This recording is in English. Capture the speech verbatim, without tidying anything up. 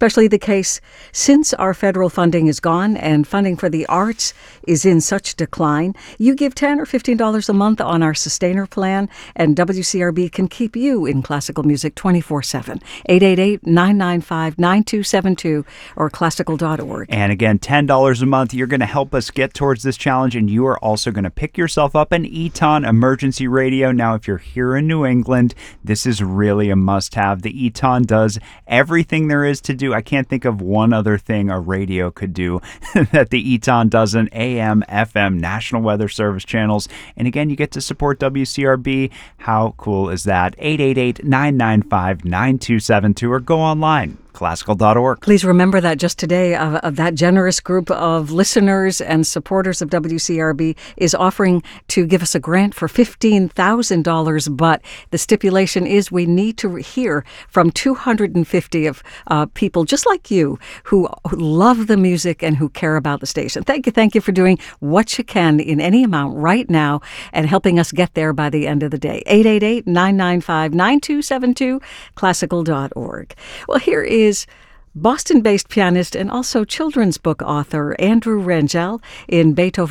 especially the case since our federal funding is gone and funding for the arts is in such decline. You give ten dollars or fifteen dollars a month on our Sustainer plan, and W C R B can keep you in classical music twenty-four seven. eight eight eight, nine nine five, nine two seven two or classical dot org. And again, ten dollars a month, you're going to help us get towards this challenge, and you are also going to pick yourself up an Eton emergency radio. Now, if you're here in New England, this is really a must-have. The Eton does everything there is to do. I can't think of one other thing a radio could do that the Eton doesn't. A M, F M, National Weather Service channels. And again, you get to support W C R B. How cool is that? eight eight eight, nine nine five, nine two seven two or go online. classical dot org. Please remember that just today, uh, of that generous group of listeners and supporters of W C R B is offering to give us a grant for fifteen thousand dollars, but the stipulation is we need to hear from two hundred fifty of uh, people just like you who, who love the music and who care about the station. Thank you. Thank you for doing what you can in any amount right now and helping us get there by the end of the day. eight eight eight, nine nine five, nine two seven two, classical dot org. Well, here is is Boston-based pianist and also children's book author Andrew Rangel in Beethoven